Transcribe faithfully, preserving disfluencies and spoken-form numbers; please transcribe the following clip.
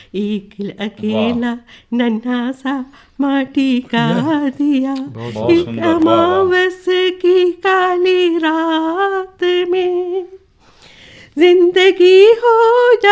एक अकेला नन्हा सा माटी का दिया, एक अमावस की काली रात में जिंदगी हो जा